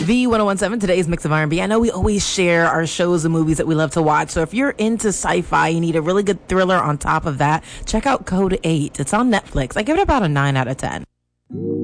V1017, today's mix of R&B. I know we always share our shows and movies that we love to watch. So if you're into sci-fi, you need a really good thriller on top of that, check out Code 8. It's on Netflix. I give it about a 9 out of 10.